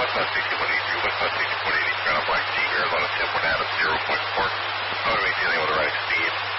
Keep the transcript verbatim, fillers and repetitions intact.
Westbound sixty one eighty-three, Westbound sixty one eighty-three, on Black G, Arizona ten one Adams, zero point four. I want to maintain the right speed.